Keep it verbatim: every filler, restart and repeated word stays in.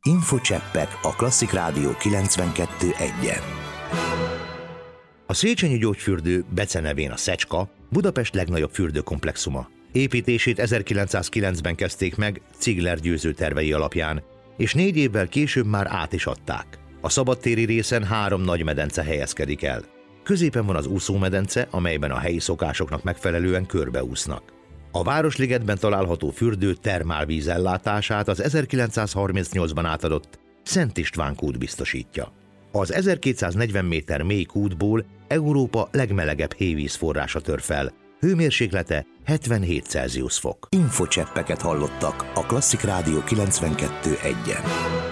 Infocseppek a Klasszik Rádió kilencvenkettő egyen. A Széchenyi gyógyfürdő, becenevén a Szecska, Budapest legnagyobb fürdőkomplexuma. Építését ezerkilencszázkilencben kezdték meg Ziegler Győző tervei alapján, és négy évvel később már át is adták. A szabadtéri részen három nagy medence helyezkedik el. Középen van az úszómedence, amelyben a helyi szokásoknak megfelelően körbeúsznak. A Városligetben található fürdő termálvíz ellátását az ezerkilencszázharmincnyolcban átadott Szent István kút biztosítja. Az ezerkétszáznegyven méter mély kútból Európa legmelegebb hévíz forrása tör fel, hőmérséklete hetvenhét Celsius fok. Infocseppeket hallottak a Klasszik Rádió kilencvenkettő egyen.